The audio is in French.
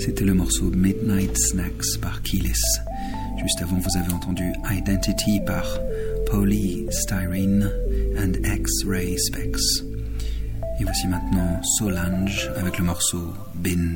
C'était le morceau Midnight Snacks par Keyless. Juste avant, vous avez entendu Identity par Polystyrene and X-Ray Specs. Et voici maintenant Solange avec le morceau Bin.